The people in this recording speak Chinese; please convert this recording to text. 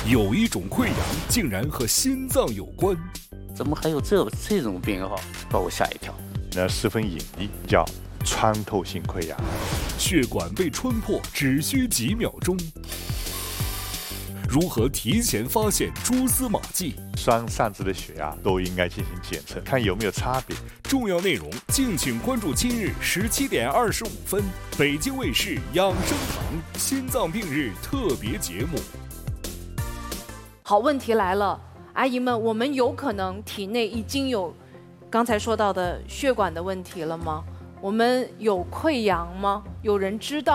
有一种溃疡竟然和心脏有关， 怎么还有这种病号，把我吓一跳。 那十分隐秘，叫穿透性溃疡。 血管被穿破只需几秒钟。如何提前发现蛛丝马迹？ 双上肢的血压都应该进行检测，看有没有差别。 重要内容敬请关注今日17点25分，北京卫视养生堂心脏病日特别节目。 好，问题来了，阿姨们，我们有可能体内已经有刚才说到的血管的问题了吗？我们有溃疡吗？有人知道